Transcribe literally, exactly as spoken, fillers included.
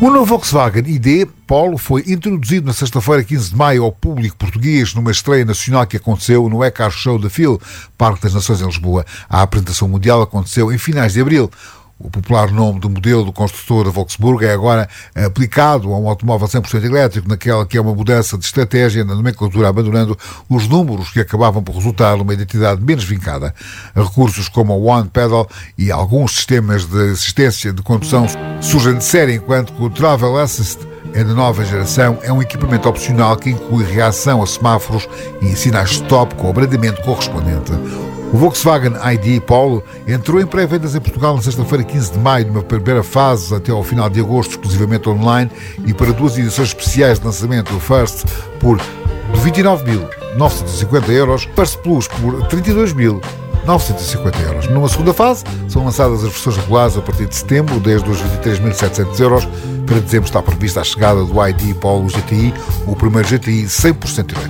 O novo Volkswagen I D Polo foi introduzido na sexta-feira, quinze de maio, ao público português numa estreia nacional que aconteceu no E-Car Show da F I L, Parque das Nações em Lisboa. A apresentação mundial aconteceu em finais de abril. O popular nome do modelo do construtor da Volkswagen é agora aplicado a um automóvel cem por cento elétrico, naquela que é uma mudança de estratégia na nomenclatura, abandonando os números que acabavam por resultar numa identidade menos vincada. Recursos como o One Pedal e alguns sistemas de assistência de condução surgem de série, enquanto que o Travel Assist é da nova geração, é um equipamento opcional que inclui reação a semáforos e sinais stop com o abrandamento correspondente. O Volkswagen I D Polo entrou em pré-vendas em Portugal na sexta-feira, quinze de maio, numa primeira fase até ao final de agosto, exclusivamente online, e para duas edições especiais de lançamento, o First por vinte e nove mil novecentos e cinquenta euros, First Plus por trinta e dois mil novecentos e cinquenta euros. Numa segunda fase, são lançadas as versões regulares a partir de setembro, desde os vinte e três mil e setecentos euros. Para dezembro está prevista a chegada do I D Polo G T I, o primeiro G T I cem por cento elétrico.